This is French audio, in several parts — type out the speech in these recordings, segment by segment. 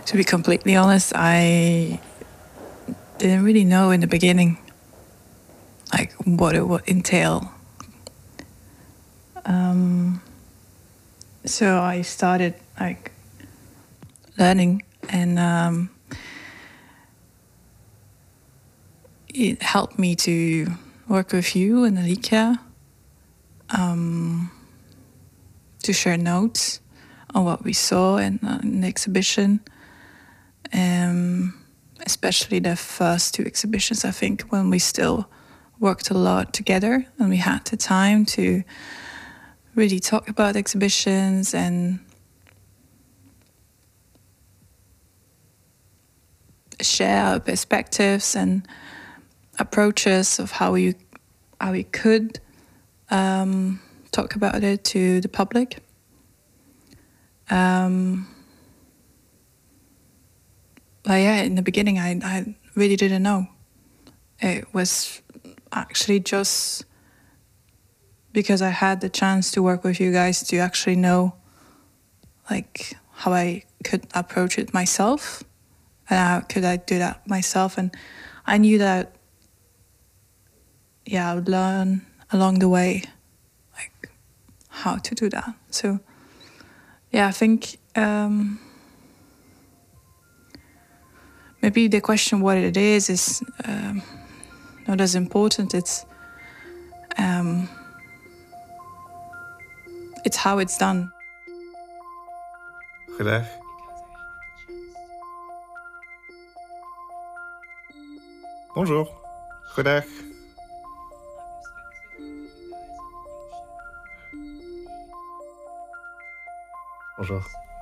To be completely honest, I didn't really know in the beginning, like what it would entail. So I started like learning, and it helped me to work with you and Alika, to share notes on what we saw in the exhibition. Especially the first two exhibitions, I think, when we still worked a lot together and we had the time to really talk about exhibitions and share our perspectives and approaches of how we could talk about it to the public. But yeah, in the beginning, I really didn't know. It was actually just because I had the chance to work with you guys to actually know, like, how I could approach it myself, and how could I do that myself. And I knew that, yeah, I would learn along the way, like, how to do that. So, yeah, I think maybe the question what it is not as important. It's how it's done. Goedendag. Bonjour. Goedendag. Bonjour.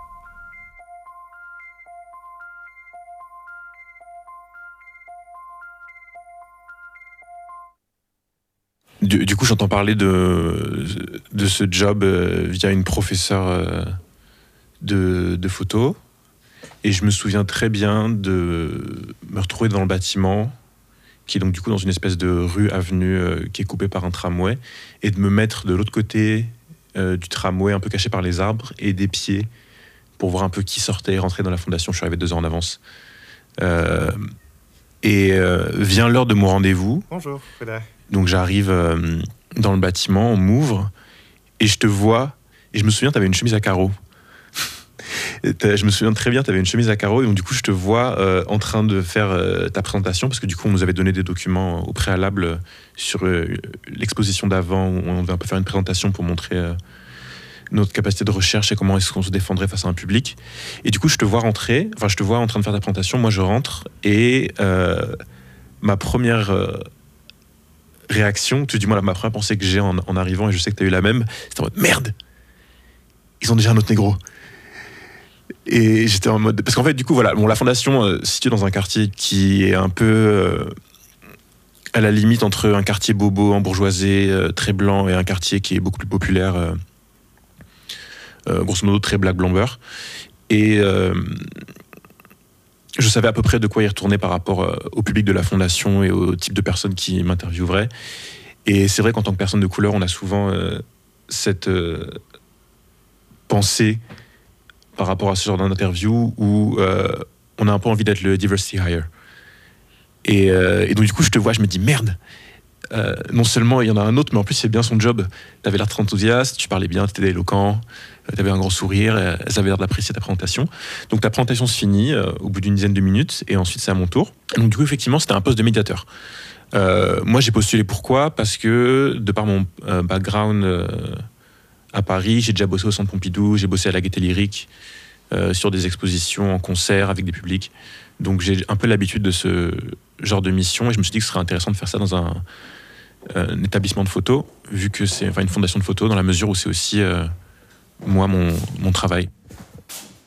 Du coup, j'entends parler de ce job via une professeure de photo. Et je me souviens très bien de me retrouver dans le bâtiment, qui est donc du coup dans une espèce de rue-avenue qui est coupée par un tramway, et de me mettre de l'autre côté du tramway, un peu caché par les arbres, et des pieds, pour voir un peu qui sortait et rentrait dans la fondation. Je suis arrivé 2 heures en avance. Vient l'heure de mon rendez-vous. Bonjour. Goedendag. Donc j'arrive dans le bâtiment, on m'ouvre, et je te vois, et je me souviens, tu avais une chemise à carreaux. Je me souviens très bien, tu avais une chemise à carreaux, et donc du coup je te vois en train de faire ta présentation, parce que du coup on nous avait donné des documents au préalable sur l'exposition d'avant, où on devait un peu faire une présentation pour montrer notre capacité de recherche et comment est-ce qu'on se défendrait face à un public. Et du coup je te vois rentrer, enfin je te vois en train de faire ta présentation, moi je rentre, et ma première réaction, tu dis moi ma première pensée que j'ai en arrivant, et je sais que tu as eu la même, c'était en mode merde, ils ont déjà un autre négro. Et j'étais en mode, parce qu'en fait du coup voilà, bon, la fondation située dans un quartier qui est un peu à la limite entre un quartier bobo embourgeoisé très blanc et un quartier qui est beaucoup plus populaire, grosso modo très black blamber. Et je savais à peu près de quoi y retourner par rapport au public de la fondation et au type de personnes qui m'intervieweraient. Et c'est vrai qu'en tant que personne de couleur, on a souvent cette pensée par rapport à ce genre d'interview où on a un peu envie d'être le diversity hire. Et donc du coup, je te vois, je me dis merde. Non seulement il y en a un autre, mais en plus c'est bien son job. T'avais l'air très enthousiaste, tu parlais bien, t'étais éloquent, t'avais un grand sourire, elles avaient l'air d'apprécier ta présentation. Donc ta présentation se finit au bout d'une dizaine de minutes, et ensuite c'est à mon tour. Donc du coup effectivement c'était un poste de médiateur. Moi j'ai postulé pourquoi ? Parce que de par mon background à Paris, j'ai déjà bossé au Centre Pompidou, j'ai bossé à la Gaîté Lyrique, sur des expositions en concert avec des publics. Donc j'ai un peu l'habitude de ce genre de mission, et je me suis dit que ce serait intéressant de faire ça dans un établissement de photo, vu que c'est une fondation de photo, dans la mesure où c'est aussi moi mon travail.